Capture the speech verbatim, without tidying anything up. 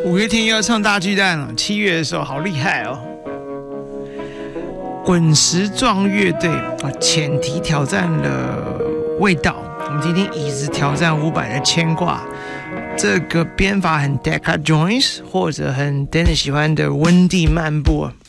五月天又要唱大巨蛋了，七月的时候好厉害哦！滚石壮乐队啊，前提挑战了味道。我们听听椅子挑战伍佰的牵挂，这个编法很 Decca Joins， 或者很 Dennis 喜欢的温蒂漫步。